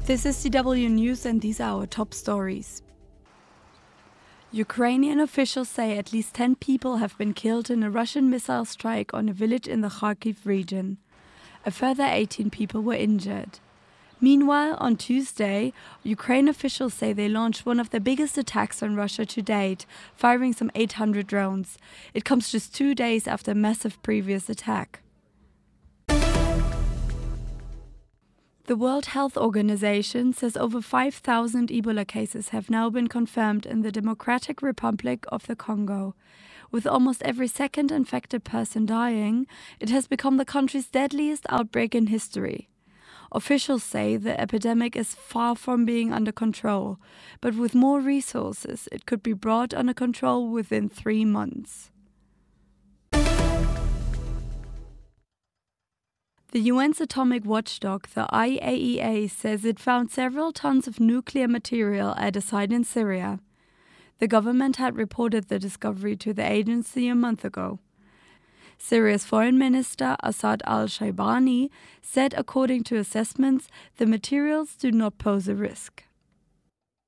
This is DW News and these are our top stories. Ukrainian officials say at least 10 people have been killed in a Russian missile strike on a village in the Kharkiv region. A further 18 people were injured. Meanwhile, on Tuesday, Ukraine officials say they launched one of the biggest attacks on Russia to date, firing some 800 drones. It comes just 2 days after a massive previous attack. The World Health Organization says over 5,000 Ebola cases have now been confirmed in the Democratic Republic of the Congo. With almost every second infected person dying, it has become the country's deadliest outbreak in history. Officials say the epidemic is far from being under control, but with more resources, it could be brought under control within 3 months. The UN's atomic watchdog, the IAEA, says it found several tons of nuclear material at a site in Syria. The government had reported the discovery to the agency a month ago. Syria's foreign minister, Assad al-Shaibani, said according to assessments, the materials do not pose a risk.